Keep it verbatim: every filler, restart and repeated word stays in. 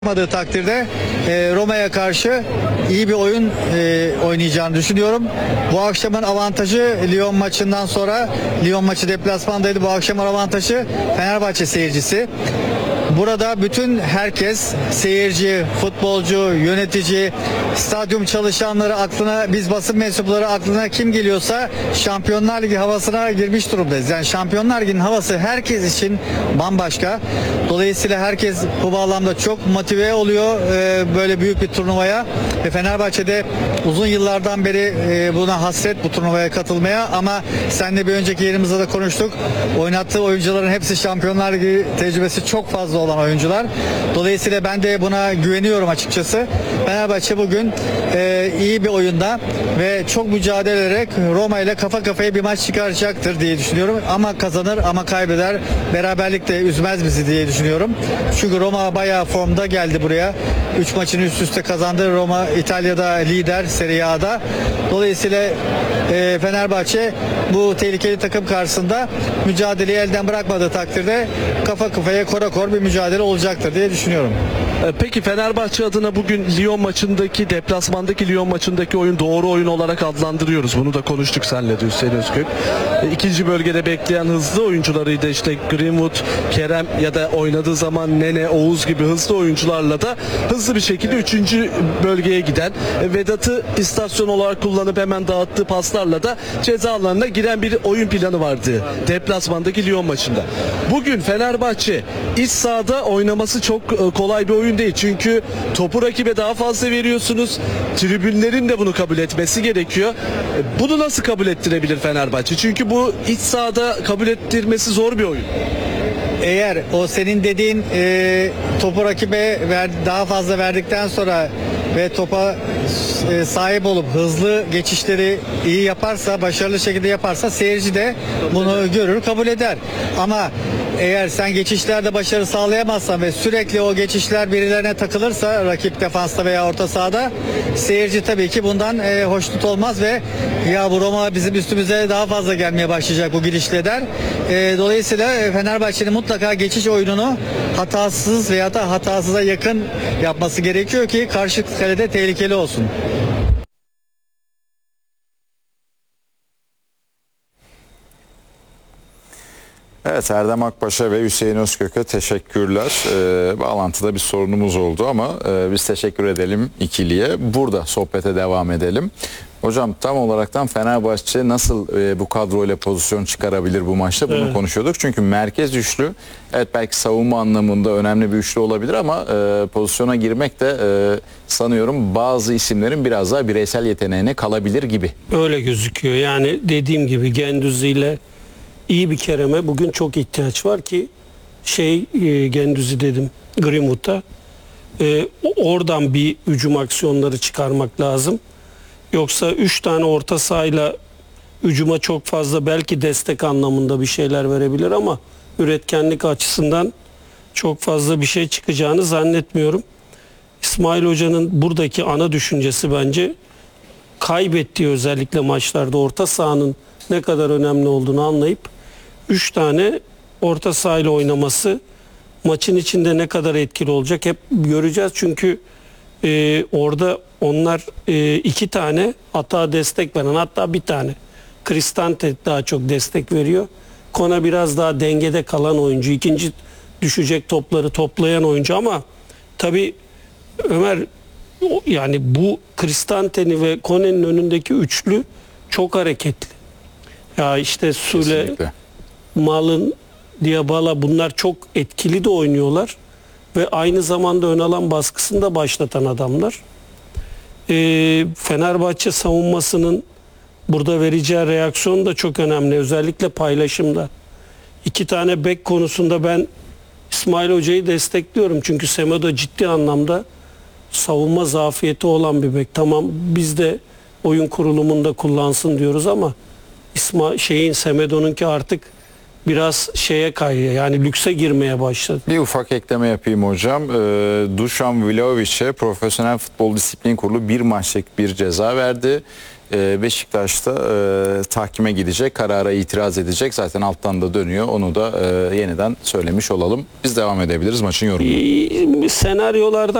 Olmadığı takdirde e, Roma'ya karşı iyi bir oyun e, oynayacağını düşünüyorum. Bu akşamın avantajı Lyon maçından sonra, Lyon maçı deplasmandaydı. Bu akşamın avantajı Fenerbahçe seyircisi. Burada bütün herkes, seyirci, futbolcu, yönetici, stadyum çalışanları aklına, biz basın mensupları aklına kim geliyorsa Şampiyonlar Ligi havasına girmiş durumdayız. Yani Şampiyonlar Ligi'nin havası herkes için bambaşka. Dolayısıyla herkes bu bağlamda çok motive oluyor e, böyle büyük bir turnuvaya. Ve Fenerbahçe'de uzun yıllardan beri e, buna hasret, bu turnuvaya katılmaya, ama seninle bir önceki yerimizde de konuştuk. Oynattığı oyuncuların hepsi Şampiyonlar Ligi tecrübesi çok fazla olan oyuncular. Dolayısıyla ben de buna güveniyorum açıkçası. Fenerbahçe bugün e, iyi bir oyunda ve çok mücadele ederek Roma ile kafa kafaya bir maç çıkaracaktır diye düşünüyorum. Ama kazanır ama kaybeder. Beraberlik de üzmez bizi diye düşünüyorum. Çünkü Roma bayağı formda geldi buraya. üç maçını üst üste kazandı. Roma İtalya'da lider Serie A'da. Dolayısıyla e, Fenerbahçe bu tehlikeli takım karşısında mücadeleyi elden bırakmadığı takdirde kafa kafaya korakor bir mücadele olacaktır diye düşünüyorum. Peki Fenerbahçe adına bugün Lyon maçındaki, deplasmandaki Lyon maçındaki oyun doğru oyun olarak adlandırıyoruz. Bunu da konuştuk seninle de Hüseyin Özkök. İkinci bölgede bekleyen hızlı oyuncularıydı, işte Greenwood, Kerem ya da oynadığı zaman Nene, Oğuz gibi hızlı oyuncularla da hızlı bir şekilde üçüncü bölgeye giden, Vedat'ı istasyon olarak kullanıp hemen dağıttığı paslarla da ceza alanına giren bir oyun planı vardı deplasmandaki Lyon maçında. Bugün Fenerbahçe iç sahada oynaması çok kolay bir oyun değil. Çünkü topu rakibe daha fazla veriyorsunuz. Tribünlerin de bunu kabul etmesi gerekiyor. Bunu nasıl kabul ettirebilir Fenerbahçe? Çünkü bu iç sahada kabul ettirmesi zor bir oyun. Eğer o senin dediğin e, topu rakibe ver, daha fazla verdikten sonra ve topa e, sahip olup hızlı geçişleri iyi yaparsa, başarılı şekilde yaparsa seyirci de bunu görür, kabul eder. Ama eğer sen geçişlerde başarı sağlayamazsan ve sürekli o geçişler birilerine takılırsa rakip defansta veya orta sahada, seyirci tabii ki bundan e, hoşnut olmaz ve ya bu Roma bizim üstümüze daha fazla gelmeye başlayacak bu gidişle der. E, dolayısıyla Fenerbahçe'nin mutlaka geçiş oyununu hatasız veya da hatasıza yakın yapması gerekiyor ki karşı kalede tehlikeli olsun. Evet, Erdem Akbaş'a ve Hüseyin Özkök'e teşekkürler. Ee, bağlantıda bir sorunumuz oldu ama e, biz teşekkür edelim ikiliye. Burada sohbete devam edelim. Hocam, tam olaraktan Fenerbahçe nasıl e, bu kadroyla pozisyon çıkarabilir bu maçta, bunu evet. konuşuyorduk. Çünkü merkez üçlü, evet belki savunma anlamında önemli bir üçlü olabilir ama e, pozisyona girmek de e, sanıyorum bazı isimlerin biraz daha bireysel yeteneğine kalabilir gibi. Öyle gözüküyor. Yani dediğim gibi Güendüz ile iyi bir Kerem'e bugün çok ihtiyaç var ki şey e, Güendüz'ü dedim Greenwood'a e, oradan bir hücum aksiyonları çıkarmak lazım. Yoksa üç tane orta sahayla hücuma çok fazla belki destek anlamında bir şeyler verebilir ama üretkenlik açısından çok fazla bir şey çıkacağını zannetmiyorum. İsmail Hoca'nın buradaki ana düşüncesi bence kaybettiği özellikle maçlarda orta sahanın ne kadar önemli olduğunu anlayıp üç tane orta sahayla oynaması maçın içinde ne kadar etkili olacak hep göreceğiz. Çünkü e, orada onlar e, iki tane hata destek veren, hatta bir tane Cristante daha çok destek veriyor. Kona biraz daha dengede kalan oyuncu, ikinci düşecek topları toplayan oyuncu ama tabii Ömer, yani bu Cristante'ni ve Kone'nin önündeki üçlü çok hareketli. Ya işte Sule, Malın, Dybala, bunlar çok etkili de oynuyorlar ve aynı zamanda ön alan baskısını da başlatan adamlar. Ee, Fenerbahçe savunmasının burada vereceği reaksiyon da çok önemli. Özellikle paylaşımda. İki tane bek konusunda ben İsmail Hoca'yı destekliyorum. Çünkü Semedo ciddi anlamda savunma zafiyeti olan bir bek. Tamam, biz de oyun kurulumunda kullansın diyoruz ama İsma şeyin Semedo'nunki artık biraz şeye kayıyor. Yani lükse girmeye başladı. Bir ufak ekleme yapayım hocam. Ee, Dušan Vlahovic'e Profesyonel Futbol Disiplin Kurulu bir maçlık bir ceza verdi. Ee, Beşiktaş'ta e, tahkime gidecek, karara itiraz edecek. Zaten alttan da dönüyor. Onu da e, yeniden söylemiş olalım. Biz devam edebiliriz maçın yorumuna. Senaryolarda